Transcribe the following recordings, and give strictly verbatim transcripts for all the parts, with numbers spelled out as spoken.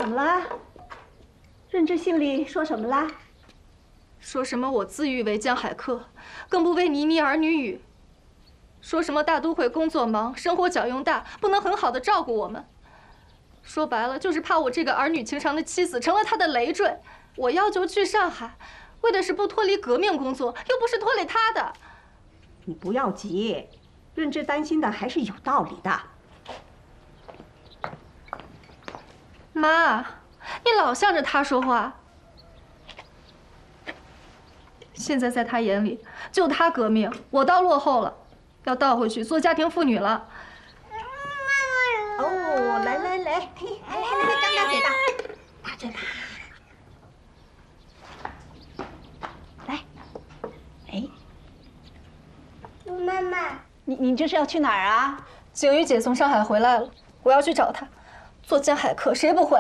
怎么了？润之信里说什么啦？ 说什么我自誉为江海客，更不为倪妮儿女语。说什么大都会工作忙，生活脚用大，不能很好的照顾我们。说白了，就是怕我这个儿女情长的妻子成了他的累赘。我要求去上海，为的是不脱离革命工作，又不是拖累他的。 你不要急，润之担心的还是有道理的。 妈，你老向着他说话。现在在他眼里，就他革命，我倒落后了，要倒回去做家庭妇女了。 哦，来来来，来来来，张大嘴巴，大嘴巴。来，哎， 妈妈， 你你这是要去哪儿啊？ 景瑜姐从上海回来了，我要去找她。做江海客谁不会？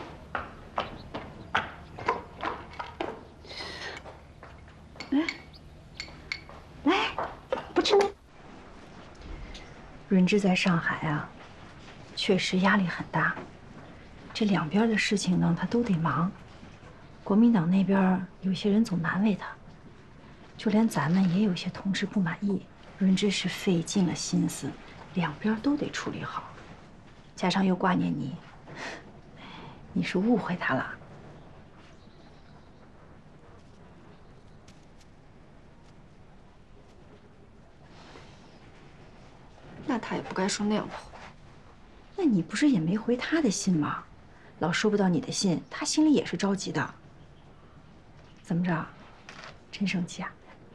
来，来，不吃面。 润之在上海啊，确实压力很大。这两边的事情呢，他都得忙。国民党那边有些人总难为他，就连咱们也有些同志不满意。润之是费尽了心思，两边都得处理好，加上又挂念你，你是误会他了。 那他也不该说那样的话。 那你不是也没回他的信吗？老收不到你的信，他心里也是着急的。怎么着？真生气啊？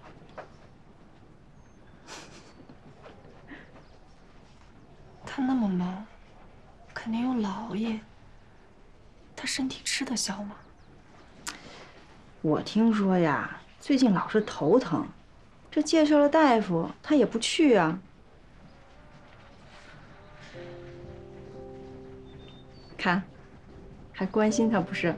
他那么忙，肯定有老熬夜。他身体吃得消吗？ 我听说呀，最近老是头疼，这介绍了大夫，他也不去啊。看，还关心他不是？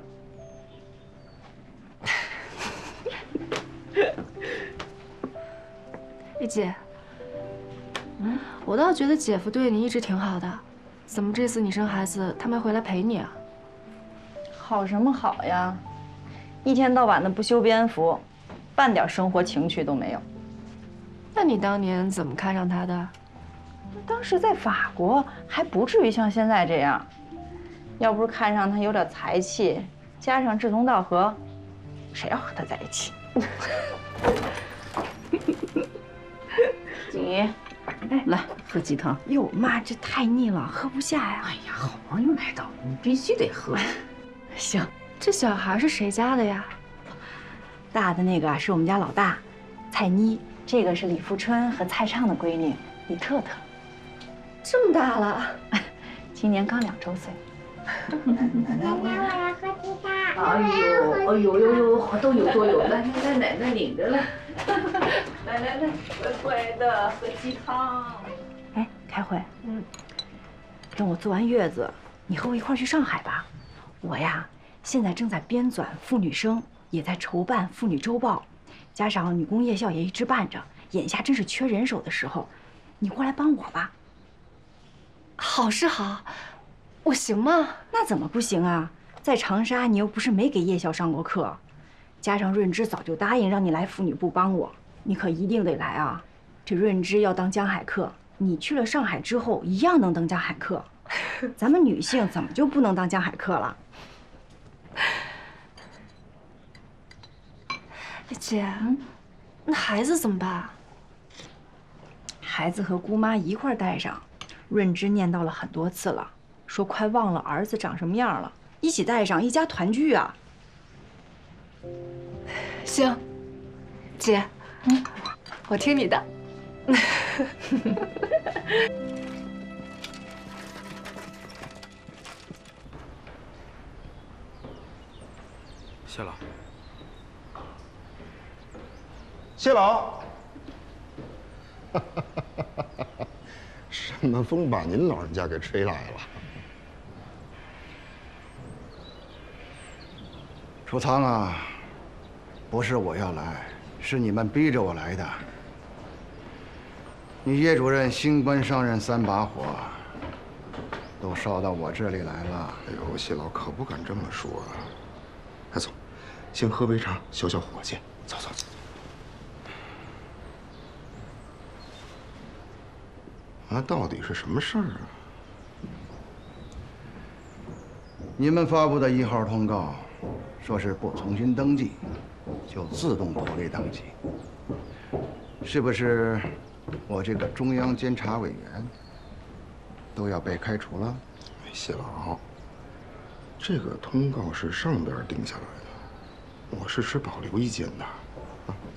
丽姐，嗯，我倒觉得姐夫对你一直挺好的，怎么这次你生孩子他没回来陪你啊？ 好什么好呀？一天到晚的不修边幅，半点生活情趣都没有。 那你当年怎么看上他的？ 当时在法国还不至于像现在这样，要不是看上他有点才气，加上志同道合，谁要和他在一起？景瑜，哎，来喝鸡汤。哟，妈，这太腻了，喝不下呀。 哎呀，好不容易买到，你必须得喝。 行， 这小孩是谁家的呀？ 大的那个啊是我们家老大，蔡妮；这个是李富春和蔡畅的闺女李特特。 这么大了， 今年刚两周岁。 奶奶，我要喝鸡汤。 哎呦，哎呦呦呦，都有都有，来来来，奶奶领着来。来来来，乖乖的喝鸡汤。 哎，开会，嗯，等我做完月子，你和我一块儿去上海吧。我呀，现在正在编纂《妇女生》，也在筹办《妇女周报》，加上女工夜校也一直办着，眼下正是缺人手的时候，你过来帮我吧。 好是好，我行吗？ 那怎么不行啊？在长沙，你又不是没给夜校上过课，加上润之早就答应让你来妇女部帮我，你可一定得来啊！这润之要当江海客，你去了上海之后一样能当江海客。咱们女性怎么就不能当江海客了？ 姐，嗯，那孩子怎么办？ 孩子和姑妈一块儿带上。润之念叨了很多次了，说快忘了儿子长什么样了，一起带上，一家团聚啊！ 行，姐，嗯，我听你的。 谢老， 谢老，什么风把您老人家给吹来了？ 楚仓啊，不是我要来，是你们逼着我来的。你叶主任新官上任三把火， 都烧到我这里来了。 哎呦，谢老可不敢这么说啊！哎，走，先喝杯茶，消消火气。走走走。那到底是什么事儿啊？ 你们发布的一号通告，说是不重新登记，就自动脱离党籍，是不是？我这个中央监察委员都要被开除了？ 谢老，这个通告是上边定下来的，我是持保留意见的。